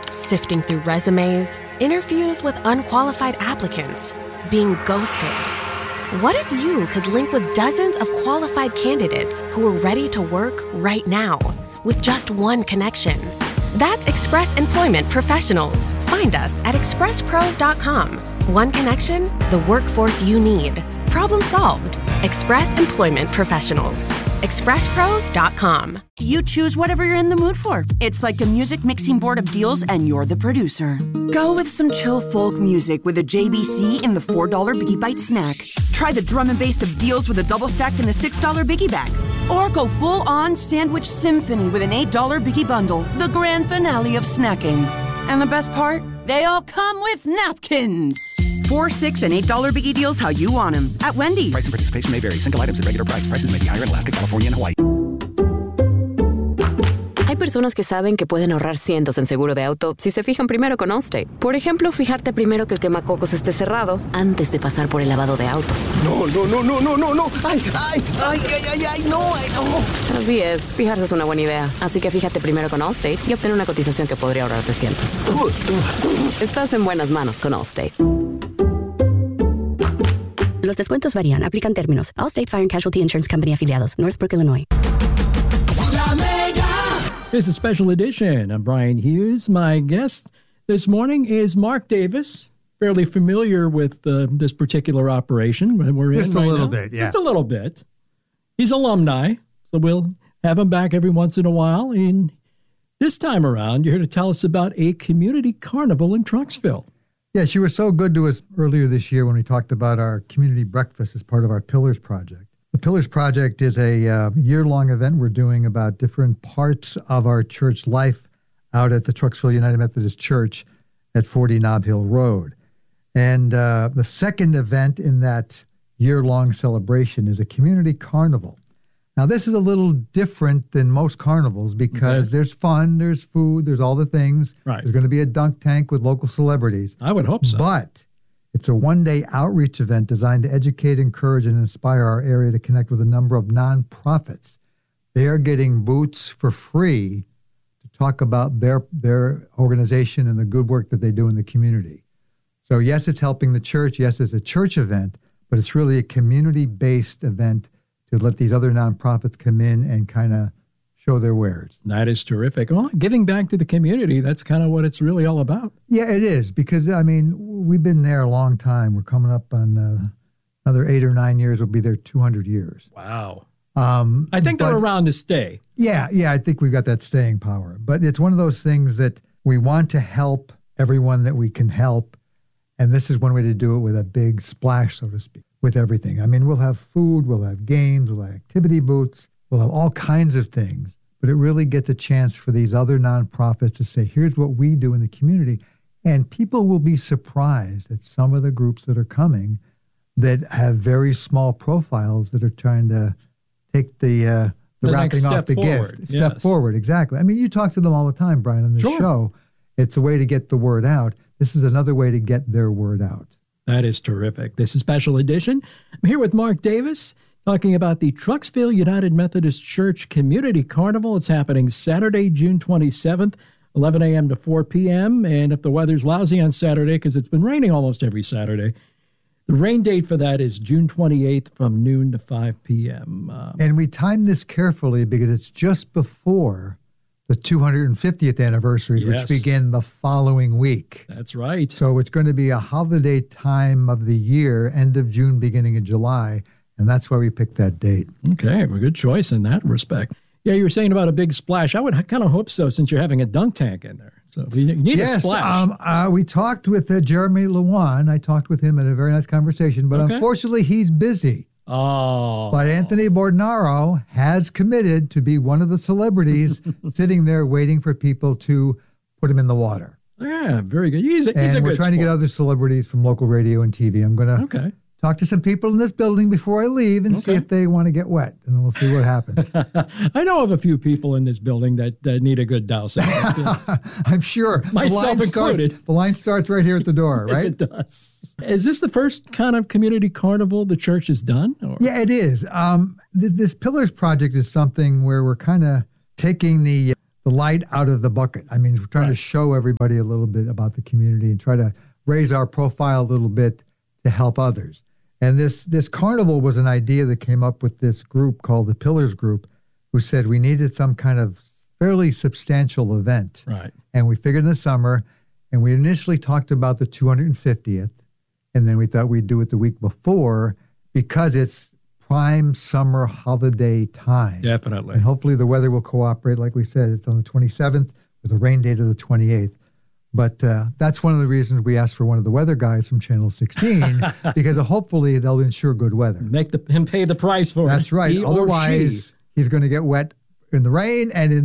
Sifting through resumes, interviews with unqualified applicants, being ghosted. What if you could link with dozens of qualified candidates who are ready to work right now with just one connection? That's Express Employment Professionals. Find us at expresspros.com. One connection, the workforce you need. Problem solved. Express Employment Professionals. expresspros.com. You choose whatever you're in the mood for. It's like a music mixing board of deals, and you're the producer. Go with some chill folk music with a JBC in the $4 Biggie Bite snack. Try the drum and bass of deals with a double stack in the $6 Biggie Bag. Or go full-on sandwich symphony with an $8 Biggie Bundle, the grand finale of snacking. And the best part? They all come with napkins. $4, $6, and $8 Biggie deals how you want them at Wendy's. Price and participation may vary. Single items at regular price. Prices may be higher in Alaska, California, and Hawaii. Hay personas que saben que pueden ahorrar cientos en seguro de auto si se fijan primero con Allstate. Por ejemplo, fijarte primero que el quemacocos esté cerrado antes de pasar por el lavado de autos. No. ¡Ay, no! Así es, fijarse es una buena idea. Así que fíjate primero con Allstate y obtén una cotización que podría ahorrarte cientos. Estás en buenas manos con Allstate. Los descuentos varían. Aplican términos. Allstate Fire and Casualty Insurance Company afiliados. Northbrook, Illinois. It's a special edition. I'm Brian Hughes. My guest this morning is Mark Davis. Fairly familiar with this particular operation we're in. Just a little bit, yeah. Just a little bit. He's alumni, so we'll have him back every once in a while. And this time around, you're here to tell us about a community carnival in Trucksville. Yes, you were so good to us earlier this year when we talked about our community breakfast as part of our Pillars Project. The Pillars Project is a year-long event we're doing about different parts of our church life out at the Trucksville United Methodist Church at 40 Nob Hill Road. And the second event in that year-long celebration is a community carnival. Now, this is a little different than most carnivals because there's fun, there's food, there's all the things. Right. There's going to be a dunk tank with local celebrities. I would hope so. But it's a one-day outreach event designed to educate, encourage, and inspire our area to connect with a number of nonprofits. They are getting booths for free to talk about their organization and the good work that they do in the community. So yes, it's helping the church. Yes, it's a church event, but it's really a community-based event to let these other nonprofits come in and kind of show their wares. That is terrific. Well, giving back to the community, that's kind of what it's really all about. Yeah, it is, because, I mean, we've been there a long time. We're coming up on another 8 or 9 years. We'll be there 200 years. Wow. I think they're around to stay. Yeah, I think we've got that staying power. But it's one of those things that we want to help everyone that we can help, and this is one way to do it with a big splash, so to speak, with everything. I mean, we'll have food, we'll have games, we'll have activity booths, we'll have all kinds of things, but it really gets a chance for these other nonprofits to say, here's what we do in the community. And people will be surprised at some of the groups that are coming that have very small profiles that are trying to take the wrapping off the gift. Step forward, exactly. I mean, you talk to them all the time, Brian, on the show. It's a way to get the word out. This is another way to get their word out. That is terrific. This is Special Edition. I'm here with Mark Davis, talking about the Trucksville United Methodist Church Community Carnival. It's happening Saturday, June 27th, 11 a.m. to 4 p.m. And if the weather's lousy on Saturday, because it's been raining almost every Saturday, the rain date for that is June 28th from noon to 5 p.m. And we timed this carefully because it's just before the 250th anniversary, which begin the following week. That's right. So it's going to be a holiday time of the year, end of June, beginning of July. And that's why we picked that date. Okay, well, good choice in that respect. Yeah, you were saying about a big splash. I would kind of hope so, since you're having a dunk tank in there. So you need a splash. We talked with Jeremy Lewan. I talked with him at a very nice conversation, but unfortunately he's busy. Oh. But Anthony Bordenaro has committed to be one of the celebrities sitting there waiting for people to put him in the water. Yeah, very good. He's a good we're trying to get other celebrities from local radio and TV. I'm going to talk to some people in this building before I leave and see if they want to get wet, and then we'll see what happens. I know of a few people in this building that need a good dousing. I'm sure. Myself included. The line starts right here at the door, right? Yes, it does. Is this the first kind of community carnival the church has done? Or? Yeah, it is. This Pillars Project is something where we're kind of taking the the light out of the bucket. I mean, we're trying to show everybody a little bit about the community and try to raise our profile a little bit to help others. And this carnival was an idea that came up with this group called the Pillars Group, who said we needed some kind of fairly substantial event. Right. And we figured in the summer, and we initially talked about the 250th, and then we thought we'd do it the week before because it's prime summer holiday time. Definitely. And hopefully the weather will cooperate. Like we said, it's on the 27th with a rain date of the 28th. But that's one of the reasons we asked for one of the weather guys from Channel 16, because hopefully they'll ensure good weather. Make him pay the price for it. That's right. Otherwise, he's going to get wet in the rain and in